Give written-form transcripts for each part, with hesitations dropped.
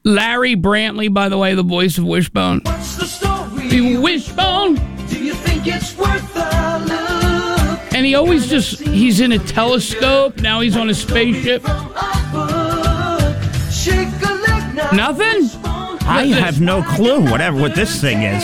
Larry Brantley, by the way, the voice of Wishbone. What's the story? Wishbone. Do you think it's worth a look? And he always he's in a telescope. Now he's on a spaceship. Nothing? I have no clue what this thing is.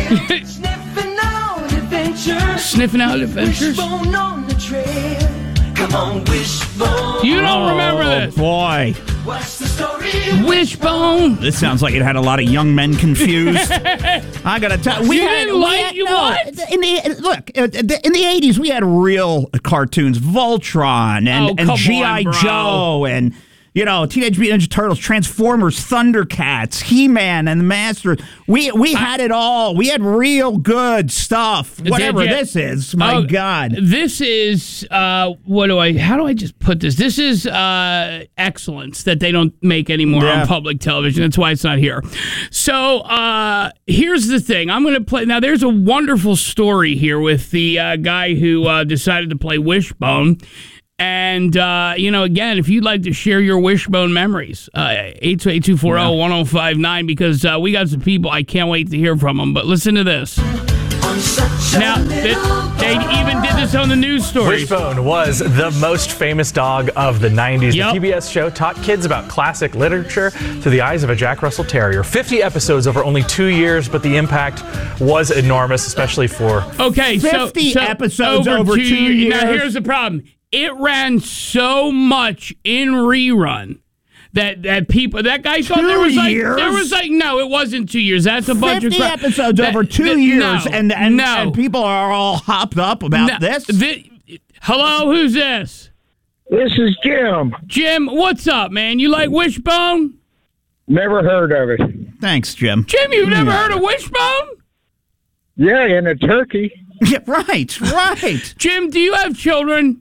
Sniffing out adventures? Wishbone on the trail. Come on, Wishbone. You don't remember this? Boy. What's the story? Wishbone. This sounds like it had a lot of young men confused. I gotta tell you, what? In the 80s, we had real cartoons, Voltron and G.I. Joe and Teenage Mutant Ninja Turtles, Transformers, Thundercats, He-Man, and the Masters. We had it all. We had real good stuff. Whatever this is, my God. This is how do I just put this? This is excellence that they don't make anymore on public television. That's why it's not here. So here's the thing. I'm going to play. Now, there's a wonderful story here with the guy who decided to play Wishbone. And, again, if you'd like to share your Wishbone memories, 828-240-1059, because we got some people I can't wait to hear from them. But listen to this. Now, they even did this on the news story. Wishbone was the most famous dog of the 90s. Yep. The PBS show taught kids about classic literature through the eyes of a Jack Russell Terrier. 50 episodes over only 2 years, but the impact was enormous, especially for... 50 episodes over 2 years. Now, here's the problem. It ran so much in rerun that people, that guy thought there was no, it wasn't 2 years. That's a bunch of 50 episodes over 2 years, and people are all hopped up about this. Hello, who's this? This is Jim. Jim, what's up, man? You like Wishbone? Never heard of it. Thanks, Jim. Jim, you've never heard of Wishbone? Yeah, and a turkey. Yeah, right. Jim, do you have children?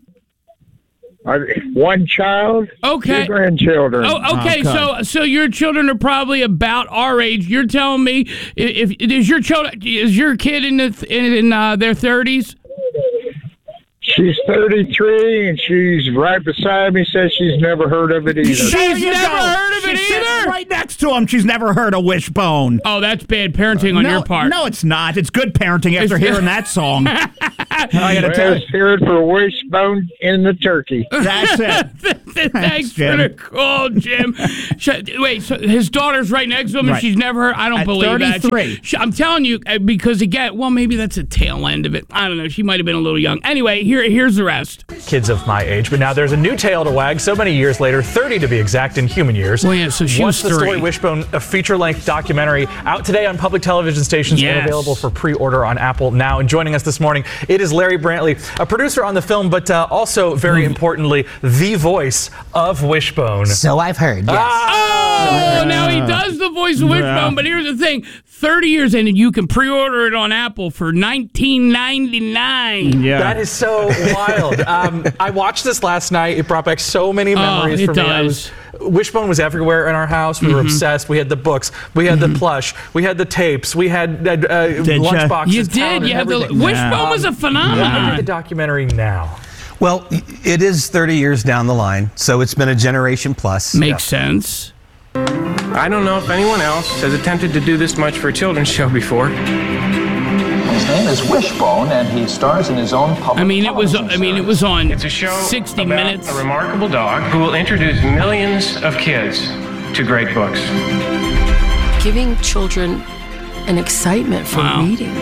One child, okay. 2 grandchildren. Oh, okay. So your children are probably about our age. You're telling me is your kid in their 30s? She's 33, and she's right beside me, says she's never heard of it either. She's never heard of it either? Right next to him, she's never heard of Wishbone. Oh, that's bad parenting on your part. No, it's not. It's good parenting after hearing that song. I gotta tell you. Hear it for Wishbone in the turkey. That's it. Thanks for the call, Jim. Wait, so his daughter's right next to him, and she's never heard? I don't believe 33. that. I'm telling you, because again, well, maybe that's a tail end of it. I don't know. She might have been a little young. Anyway, here's the rest. Kids of my age, but now there's a new tail to wag so many years later, 30 to be exact in human years. Well, yeah, so she What's was the 3. Story Wishbone, a feature-length documentary out today on public television stations and available for pre-order on Apple now. And joining us this morning, it is Larry Brantley, a producer on the film, but also, very importantly, the voice of Wishbone. So I've heard, yes. Now he does the voice of Wishbone, but here's the thing. 30 years in, and you can pre-order it on Apple for $19.99. Yeah. That is so wild. I watched this last night. It brought back so many memories for me. Wishbone was everywhere in our house. We were obsessed. We had the books. We had the plush. We had the tapes. We had lunchboxes. You did. You had the Wishbone was a phenomenon. Look at the documentary now. Well, it is 30 years down the line, so it's been a generation plus. Makes sense. I don't know if anyone else has attempted to do this much for a children's show before. His name is Wishbone, and he stars in his own public it was on It's a show 60 about Minutes. A remarkable dog who will introduce millions of kids to great books. Giving children an excitement for reading.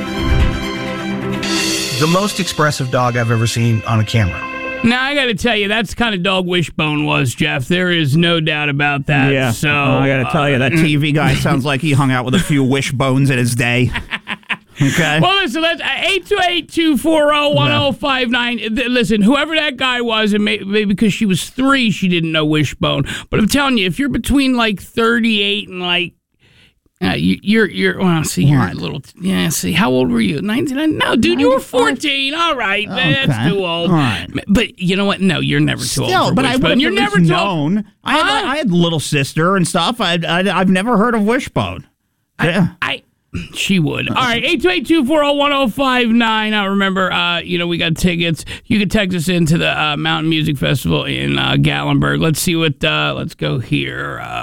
The most expressive dog I've ever seen on a camera. Now, I got to tell you, that's the kind of dog Wishbone was, Jeff. There is no doubt about that. Yeah. So I got to tell you, that TV guy sounds like he hung out with a few Wishbones in his day. Okay. Well, listen, that's 828-240-1059. Listen, whoever that guy was, and maybe because she was 3, she didn't know Wishbone. But I'm telling you, if you're between like 38 and like, you're well, see, you're a little, see, how old were you? 19? No, dude, you were 14. All right, that's too old. Right. But you know what? No, you're never too old for but Wishbone. You're never known. I had little sister and stuff. I've never heard of Wishbone. She would. All right, 828-240-1059. I remember, we got tickets. You can text us into the Mountain Music Festival in Gatlinburg. Let's see what, let's go here.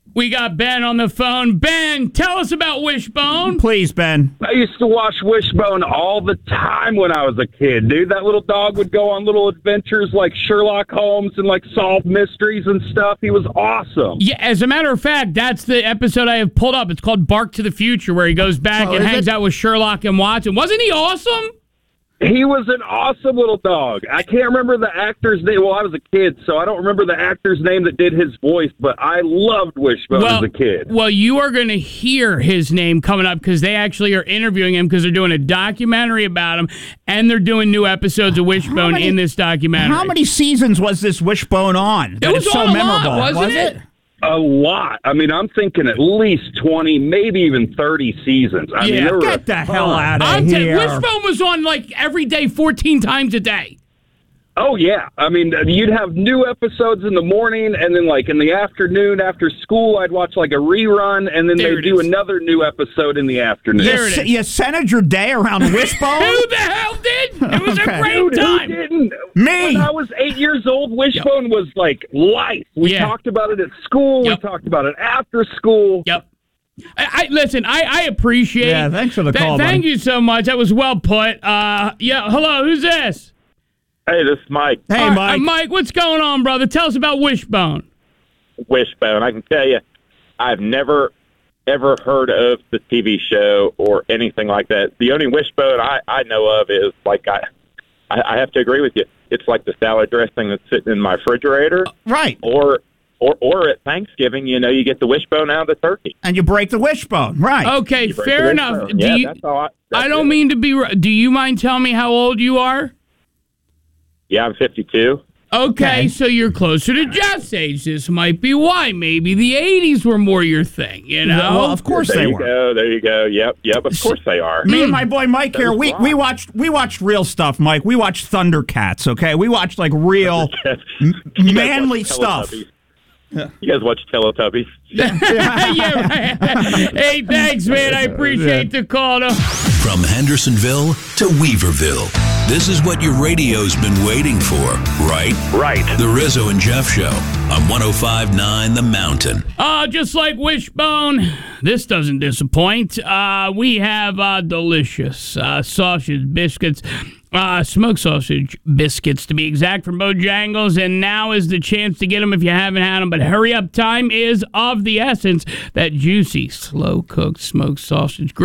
We got Ben on the phone. Ben, tell us about Wishbone. Please, Ben. I used to watch Wishbone all the time when I was a kid, dude. That little dog would go on little adventures like Sherlock Holmes and like solve mysteries and stuff. He was awesome. Yeah, as a matter of fact, that's the episode I have pulled up. It's called Bark to the Future, where he goes back and hangs out with Sherlock and Watson. Wasn't he awesome? He was an awesome little dog. I can't remember the actor's name. Well, I was a kid, so I don't remember the actor's name that did his voice, but I loved Wishbone as a kid. Well, you are going to hear his name coming up because they actually are interviewing him because they're doing a documentary about him, and they're doing new episodes of Wishbone in this documentary. How many seasons was this Wishbone on? It was so memorable, wasn't it? A lot. I mean, I'm thinking at least 20, maybe even 30 seasons. I mean, get the hell out of here. Wishbone was on like every day, 14 times a day. Oh, yeah. I mean, you'd have new episodes in the morning, and then, like, in the afternoon after school, I'd watch, like, a rerun, and then they'd do another new episode in the afternoon. You centered your day around Wishbone? Who the hell did? It was a great time. Who didn't? Me. When I was 8 years old, Wishbone was, like, life. We talked about it at school. We talked about it after school. Yep. Listen, I appreciate it. Yeah, thanks for the call, Thank you so much. That was well put. Hello, who's this? Hey, this is Mike. Hey, Mike. Mike, what's going on, brother? Tell us about Wishbone. Wishbone. I can tell you, I've never, ever heard of the TV show or anything like that. The only Wishbone I know of is, like, I have to agree with you. It's like the salad dressing that's sitting in my refrigerator. Right. Or at Thanksgiving, you get the Wishbone out of the turkey. And you break the wishbone. Right. Okay, fair enough. That's all I don't mean to be... Do you mind telling me how old you are? Yeah, I'm 52. Okay, so you're closer to Jeff's age. This might be why. Maybe the 80s were more your thing, you know? Well, of course they were. There you go. Yep, of course they are. Me and my boy Mike here, we watched real stuff, Mike. We watched Thundercats, okay? We watched, like, real manly stuff. Yeah. You guys watch Teletubbies? Yeah, right. Hey, thanks, man. I appreciate the call. From Hendersonville to Weaverville, this is what your radio's been waiting for, right? Right. The Rizzo and Jeff Show on 105.9 The Mountain. Just like Wishbone, this doesn't disappoint. We have delicious sausage biscuits. Smoked sausage biscuits, to be exact, from Bojangles, and now is the chance to get them if you haven't had them. But hurry up, time is of the essence. That juicy, slow-cooked smoked sausage